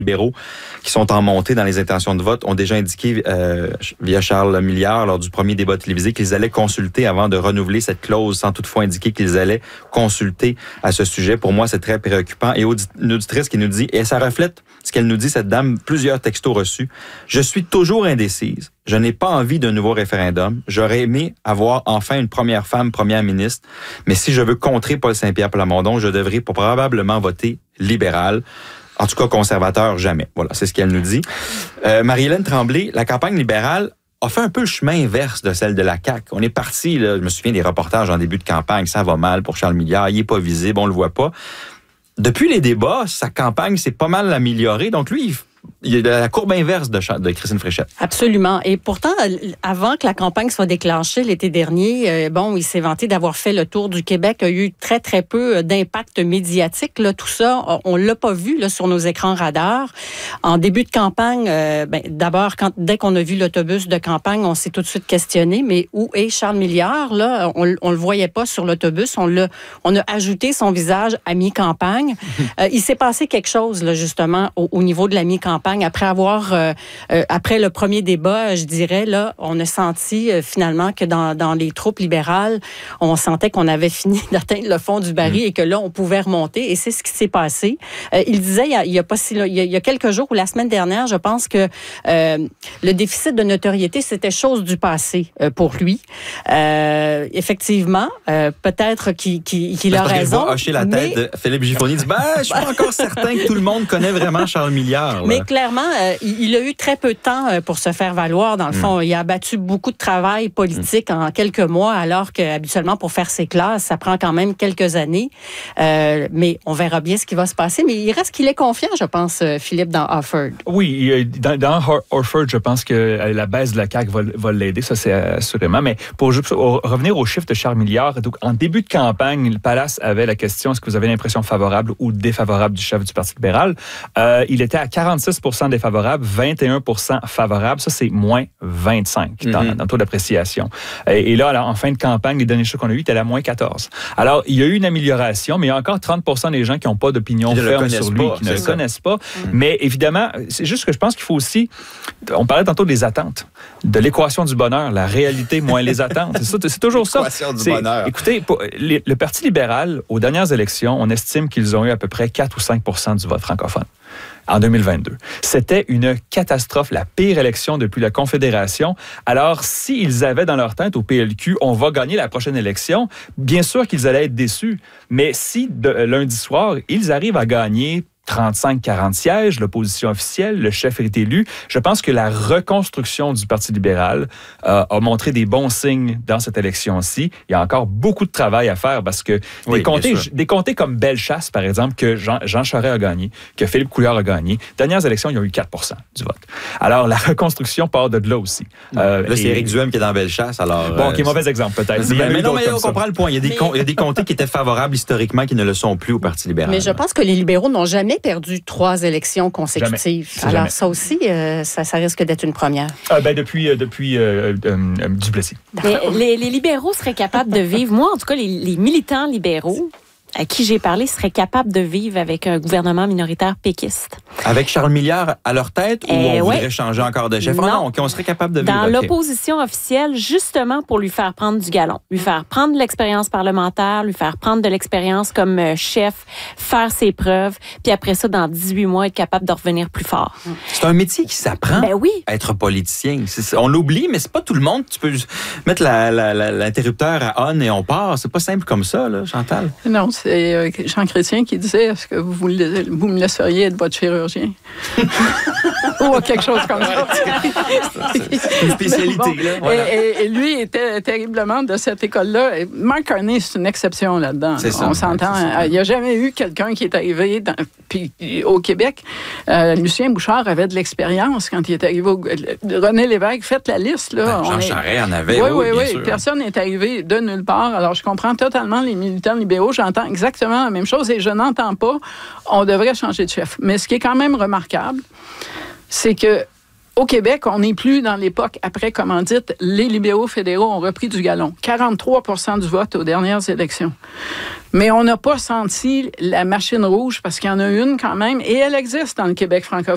libéraux qui sont en montée dans les intentions de vote ont déjà indiqué via Charles Milliard lors du premier débat télévisé qu'ils allaient consulter avant de renouveler cette clause sans toutefois indiquer qu'ils allaient consulter à ce sujet. Pour moi, c'est très préoccupant. Et une auditrice qui nous dit, et ça reflète ce qu'elle nous dit, cette dame, plusieurs textos reçus. Je suis toujours indécise. Je n'ai pas envie d'un nouveau référendum. J'aurais aimé avoir enfin une première femme première ministre. Mais si je veux contrer Paul Saint-Pierre Plamondon, je devrais probablement voter libéral. En tout cas, conservateur, jamais. Voilà, c'est ce qu'elle nous dit. Marie-Hélène Tremblay, la campagne libérale a fait un peu le chemin inverse de celle de la CAQ. On est parti, là, je me souviens des reportages en début de campagne, ça va mal pour Charles Milliard, il n'est pas visible, on le voit pas. Depuis les débats, sa campagne s'est pas mal améliorée. Donc lui, il y a la courbe inverse de Christine Fréchette. Absolument. Et pourtant, avant que la campagne soit déclenchée l'été dernier, il s'est vanté d'avoir fait le tour du Québec. Il y a eu très, très peu d'impact médiatique. Là, tout ça, on l'a pas vu là, sur nos écrans radars. En début de campagne, d'abord, dès qu'on a vu l'autobus de campagne, on s'est tout de suite questionné, mais où est Charles Milliard? Là, on le voyait pas sur l'autobus. On a ajouté son visage à mi-campagne. Il s'est passé quelque chose, là, justement, au niveau de la mi-campagne. Après le premier débat, je dirais, là, on a senti finalement que dans les troupes libérales, on sentait qu'on avait fini d'atteindre le fond du baril et que là, on pouvait remonter. Et c'est ce qui s'est passé. Il disait, il y a quelques jours ou la semaine dernière, je pense que le déficit de notoriété, c'était chose du passé pour lui. Effectivement, peut-être qu'il a raison. Il va hocher la tête de Philippe Gifoni. Il dit, je suis pas encore certain que tout le monde connaît vraiment Charles Milliard. Là. Mais clairement, il a eu très peu de temps pour se faire valoir. Dans le fond, il a abattu beaucoup de travail politique en quelques mois, alors qu'habituellement, pour faire ses classes, ça prend quand même quelques années. Mais on verra bien ce qui va se passer. Mais il reste qu'il est confiant, je pense, Philippe, dans Harford. Oui, dans Harford, je pense que la baisse de la CAQ va l'aider, ça c'est assurément. Mais pour revenir au chiffre de Charles Milliard, donc, en début de campagne, le Palace avait la question, est-ce que vous avez l'impression favorable ou défavorable du chef du Parti libéral? Il était à 46 défavorable, 21 favorable. Ça, c'est moins 25 dans le taux d'appréciation. Et là, en fin de campagne, les derniers chiffres qu'on a eus étaient à moins 14. Alors, il y a eu une amélioration, mais il y a encore 30 des gens qui n'ont pas d'opinion ferme sur lui, qui ne le connaissent pas. Mais évidemment, c'est juste que je pense qu'il faut aussi... On parlait tantôt des attentes, de l'équation du bonheur, la réalité moins les attentes. C'est toujours ça. L'équation du bonheur. Écoutez, le Parti libéral, aux dernières élections, on estime qu'ils ont eu à peu près 4 ou 5 du vote francophone. En 2022. C'était une catastrophe, la pire élection depuis la Confédération. Alors, s'ils avaient dans leur tête au PLQ, on va gagner la prochaine élection, bien sûr qu'ils allaient être déçus. Mais si, lundi soir, ils arrivent à gagner 35-40 sièges, l'opposition officielle, le chef est élu. Je pense que la reconstruction du Parti libéral a montré des bons signes dans cette élection-ci. Il y a encore beaucoup de travail à faire parce que des comtés comme Bellechasse, par exemple, que Jean Charest a gagné, que Philippe Couillard a gagné, dernières élections, ils ont eu 4 du vote. Alors, la reconstruction part de là aussi. Là, c'est Éric Duhem qui est dans Bellechasse. Alors, bon, qui est mauvais exemple, peut-être. Mais on comprend le point. Il y a des comtés qui étaient favorables historiquement qui ne le sont plus au Parti libéral. Mais je pense que les libéraux n'ont jamais perdu 3 élections consécutives. Alors, ça aussi, ça risque d'être une première. Depuis Duplessis. Les libéraux seraient capables de vivre, moi en tout cas, les militants libéraux à qui j'ai parlé seraient capables de vivre avec un gouvernement minoritaire péquiste. Avec Charles Milliard à leur tête ou on voudrait changer encore de chef? Non, on serait capable de vivre. Dans l'opposition officielle, justement pour lui faire prendre du galon, lui faire prendre de l'expérience parlementaire, lui faire prendre de l'expérience comme chef, faire ses preuves, puis après ça, dans 18 mois, être capable de revenir plus fort. C'est un métier qui s'apprend, être politicien. On l'oublie, mais c'est pas tout le monde. Tu peux mettre l'interrupteur à on et on part. C'est pas simple comme ça, là, Chantal. Non, c'est Jean Chrétien qui disait, est-ce que vous me laisseriez être votre chirurgien? Ou quelque chose comme ça. C'est une spécialité. Bon, là, voilà. Et lui était terriblement de cette école-là. Et Mark Carney, c'est une exception là-dedans. C'est ça, on s'entend. Il n'y a jamais eu quelqu'un qui est arrivé puis, au Québec. Lucien Bouchard avait de l'expérience quand il est arrivé René Lévesque, faites la liste. Là. Jean Charest en avait. Oui. Personne n'est arrivé de nulle part. Alors, je comprends totalement les militants libéraux. J'entends exactement la même chose et je n'entends pas on devrait changer de chef. Mais ce qui est quand même remarquable, c'est que au Québec, on n'est plus dans l'époque après commandite. Les libéraux fédéraux ont repris du galon. 43 % du vote aux dernières élections. Mais on n'a pas senti la machine rouge parce qu'il y en a une quand même et elle existe dans le Québec francophone.